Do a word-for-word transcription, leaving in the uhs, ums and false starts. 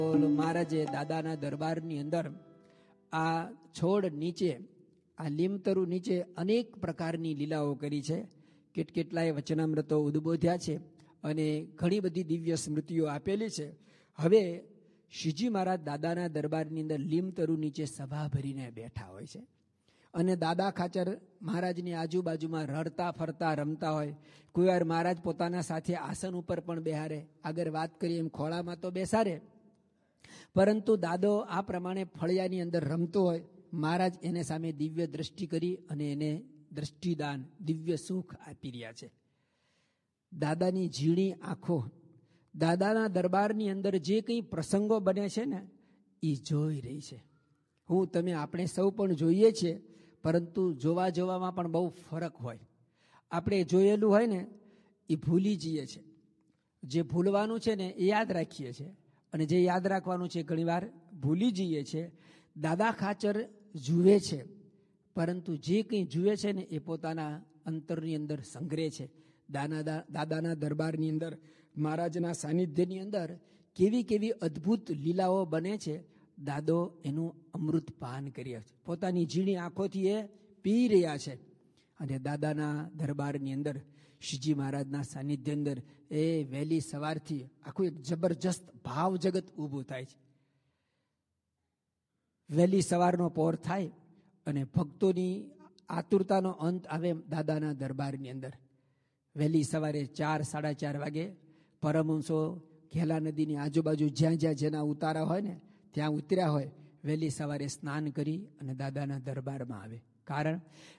મહારાજે દાદાના દરબારની અંદર આ છોડ નીચે, આ લીમતરુ નીચે અનેક પ્રકારની લીલાઓ કરી છે. કેટ કેટલાય વચનામૃતો ઉદ્બોધ્યા છે અને ઘણી બધી દિવ્ય સ્મૃતિઓ આપેલી છે. હવે શ્રીજી મહારાજ દાદાના દરબારની અંદર લીમતરુ નીચે સભા ભરીને બેઠા હોય છે અને દાદા ખાચર મહારાજની આજુબાજુમાં રડતા ફરતા રમતા હોય. કોઈ વાર મહારાજ પોતાના સાથે આસન ઉપર પણ બેહારે, આગળ વાત કરીએ એમ ખોળામાં તો બેસાડે, પરંતુ દાદો આ પ્રમાણે ફળિયાની અંદર રમતો હોય. મહારાજ એને સામે દિવ્ય દ્રષ્ટિ કરી અને એને દ્રષ્ટિદાન, દિવ્ય સુખ આપી રહ્યા છે. દાદાની ઝીણી આંખો દાદાના દરબારની અંદર જે કંઈ પ્રસંગો બને છે ને એ જોઈ રહી છે. હું તમે આપણે સૌ પણ જોઈએ છીએ, પરંતુ જોવા જોવામાં પણ બહુ ફરક હોય. આપણે જોયેલું હોય ને એ ભૂલી જઈએ છીએ, જે ભૂલવાનું છે ને એ યાદ રાખીએ છીએ, અને જે યાદ રાખવાનું છે ઘણીવાર ભૂલી જઈએ છીએ. દાદા ખાચર જુએ છે, પરંતુ જે કંઈ જુએ છે ને એ પોતાના અંતરની અંદર સંગ્રહે છે. દાના દાદાના દરબારની અંદર, મહારાજના સાનિધ્યની અંદર કેવી કેવી અદ્ભુત લીલાઓ બને છે. દાદો એનું અમૃત પાન કર્યા છે, પોતાની ઝીણી આંખોથી એ પી રહ્યા છે. અને દાદાના દરબારની અંદર, શ્રીજી મહારાજના સાનિધ્ય અંદર એ વહેલી સવારથી આખું એક જબરજસ્ત ભાવ જગત ઊભું થાય છે. વહેલી સવારનો પહોર થાય અને ભક્તોની આતુરતાનો અંત આવે દાદાના દરબારની અંદર. વહેલી સવારે ચાર સાડા ચાર વાગે પરમહંસો ઘેલા નદીની આજુબાજુ જ્યાં જ્યાં જેના ઉતારા હોય ને ત્યાં ઉતર્યા હોય, વહેલી સવારે સ્નાન કરી અને દાદાના દરબારમાં આવે. કારણ